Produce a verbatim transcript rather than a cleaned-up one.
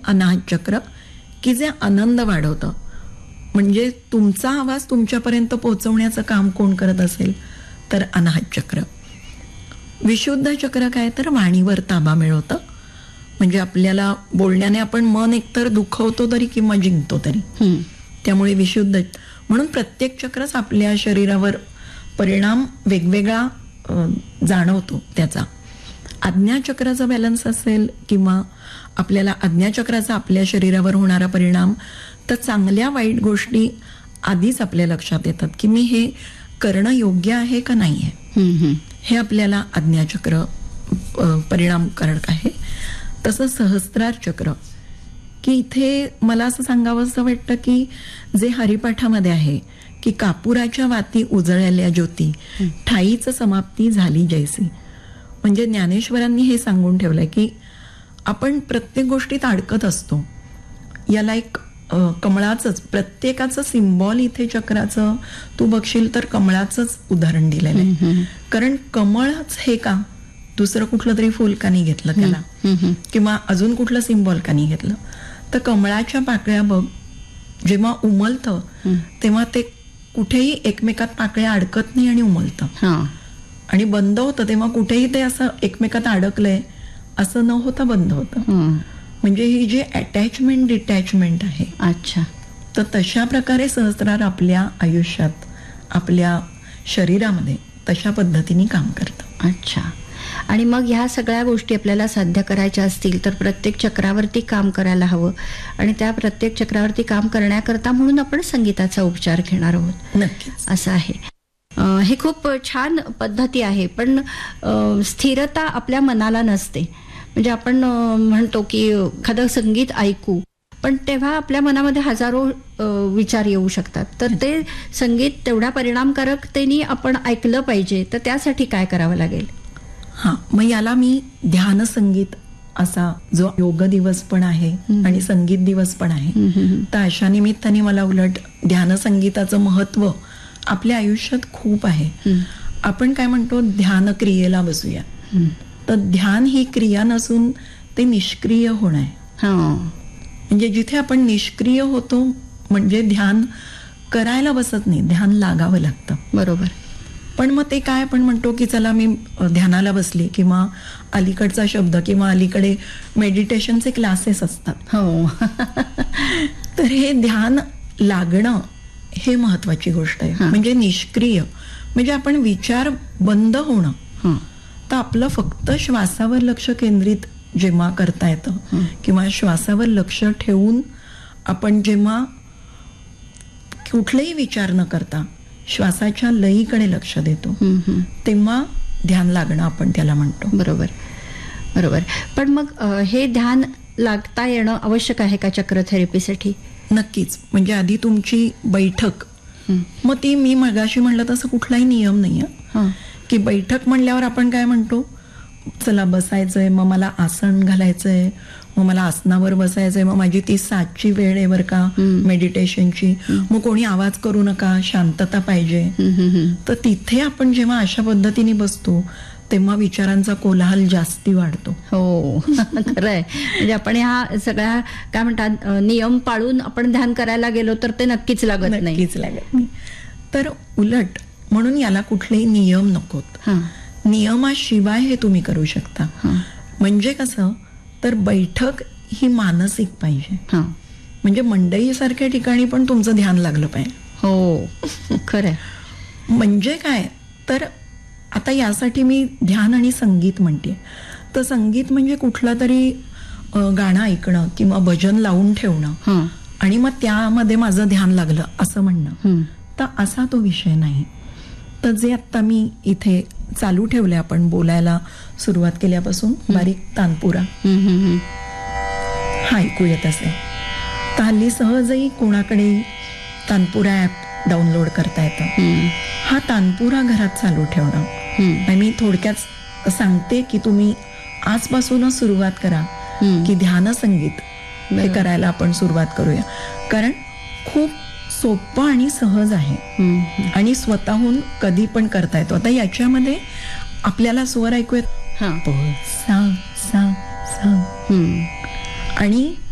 अनाहत चक्र की जे आनंद वाढवतं. म्हणजे तुमचा आवाज तुमच्यापर्यंत पोहोचवण्याचं काम कोण करत असेल तर अनाहत चक्र. विशुद्ध चक्र काय तर वाणीवर ताबा मिळवतं. म्हणजे आपल्याला बोलण्याने आपण मन एकतर दुखवतो तरी किंवा जिंकतो तरी. त्यामुळे विशुद्ध म्हणून प्रत्येक चक्रच आपल्या शरीरावर परिणाम वेगवेगळा जाणवतो त्याचा. आज्ञाचक्राचा बॅलन्स असेल किंवा आपल्याला आज्ञाचक्राचा आपल्या शरीरावर होणारा परिणाम तर चांगल्या वाईट गोष्टी आधीच आपल्या लक्षात येतात की मी हे करणं योग्य आहे का नाही आहे, हे आपल्याला आज्ञाचक्र परिणामकारक आहे. तसं सहस्त्रार चक्र की इथे मला असं सांगावं असं वाटतं की जे हरिपाठामध्ये आहे की कापुराच्या वाती उजळल्या ज्योती ठाईच समाप्ती झाली जैसी. म्हणजे ज्ञानेश्वरांनी हे सांगून ठेवलंय की आपण प्रत्येक गोष्टीत अडकत असतो. याला एक कमळाचंच प्रत्येकाचं सिम्बॉल इथे चक्राचं तू बघशील तर कमळाचंच उदाहरण दिलेलं आहे. कारण कमळच हे का, दुसरं कुठलं तरी फुल का नाही घेतलं त्याला किंवा अजून कुठलं सिम्बॉल का नाही घेतलं. तर कमळाच्या पाकळ्या बघ जेव्हा उमलतं तेव्हा ते कुठेही एकमेकात पाकळ्या अडकत नाही आणि उमलतं. आणि बंद होतं तेव्हा कुठेही ते असं एकमेकात अडकलंय असं न होता बंद होतं. म्हणजे ही जी अटॅचमेंट डिटॅचमेंट आहे. अच्छा. तर तशा प्रकारे सहस्रार आपल्या आयुष्यात आपल्या शरीरामध्ये तशा पद्धतीने काम करतं. अच्छा. आणि मग ह्या सगळ्या गोष्टी आपल्याला साध्य करायच्या असतील तर प्रत्येक चक्रावरती काम करायला हवं. आणि त्या प्रत्येक चक्रावरती काम करण्याकरता म्हणून आपण संगीताचा उपचार घेणार आहोत. नक्कीच असं आहे. हे खूप छान पद्धती आहे. पण स्थिरता आपल्या मनाला नसते. म्हणजे आपण म्हणतो की एखादं संगीत ऐकू पण तेव्हा आपल्या मनामध्ये हजारो विचार येऊ शकतात. तर ते संगीत तेवढ्या परिणामकारकतेने आपण ऐकलं पाहिजे. तर त्यासाठी काय करावं लागेल? हा, मग याला मी ध्यान संगीत असा जो योग दिवस पण आहे आणि संगीत दिवस पण आहे. तर अशा निमित्ताने मला उलट ध्यान संगीताचं महत्व आपल्या आयुष्यात खूप आहे. आपण काय म्हणतो ध्यान क्रियेला बसूया. तर ध्यान ही क्रिया नसून ते निष्क्रिय होणं आहे. म्हणजे जिथे आपण निष्क्रिय होतो म्हणजे ध्यान करायला बसत नाही, ध्यान लागावं लागतं. बरोबर. पण मग ते काय आपण म्हणतो की चला मी ध्यानाला बसली किंवा अलीकडचा शब्द किंवा अलीकडे मेडिटेशनचे क्लासेस असतात. हो. तर हे ध्यान लागणं हे महत्वाची गोष्ट आहे. म्हणजे निष्क्रिय म्हणजे आपण विचार बंद होणं. तर आपलं फक्त श्वासावर लक्ष केंद्रित जेव्हा करता येतं किंवा श्वासावर लक्ष ठेवून आपण जेव्हा कुठलेही विचार न करता श्वासाच्या लयीकडे लक्ष देतो तेव्हा ध्यान लागणं आपण त्याला म्हणतो. बरोबर बरोबर. पण मग हे ध्यान लागता येणं आवश्यक आहे का चक्र थेरपीसाठी? नक्कीच. म्हणजे आधी तुमची बैठक, मग ती मी मगाशी म्हणलं तसं कुठलाही नियम नाही आहे की बैठक म्हणल्यावर आपण काय म्हणतो चला बसायचंय, मग मला आसन घालायचंय, मग मला आसनावर बसायचंय, मग माझी ती सातची वेळ आहे बरं का मेडिटेशनची, मग कोणी आवाज करू नका, शांतता पाहिजे. तर तिथे आपण जेव्हा अशा पद्धतीने बसतो तेव्हा विचारांचा कोलाहल जास्ती वाढतो. हो खरंय. म्हणजे आपण ह्या सगळ्या काय म्हणतात नियम पाळून आपण ध्यान करायला गेलो तर ते नक्कीच लागत नाही. नक्कीच लागत नाही. तर उलट म्हणून याला कुठलेही नियम नकोत. नियमाशिवाय हे तुम्ही करू शकता. म्हणजे कसं तर बैठक ही मानसिक पाहिजे. म्हणजे मंडईसारख्या ठिकाणी पण तुमचं ध्यान लागलं पाहिजे. हो खरंय. म्हणजे काय तर आता यासाठी मी ध्यान आणि संगीत म्हणते. तर संगीत म्हणजे कुठलं तरी गाणं ऐकणं किंवा भजन लावून ठेवणं आणि मग त्यामध्ये माझं ध्यान लागलं असं म्हणणं, तर असा तो विषय नाही. तर जे आता मी इथे चालू ठेवले आपण बोलायला सुरुवात केल्यापासून बारीक तानपुरा हा ऐकू येत असेल तर हल्ली सहजही कोणाकडे तानपुरा ऍप डाउनलोड करता येतं. हा तानपुरा घरात चालू ठेवणं. मी थोडक्यात सांगते की तुम्ही आजपासूनच सुरुवात करा की ध्यान संगीत हे करायला आपण सुरुवात करूया. कारण खूप सोपं आणि सहज आहे आणि स्वतःहून कधी पण करता येतो. आता याच्यामध्ये आपल्याला स्वर ऐकूयात प सा सा सा आणि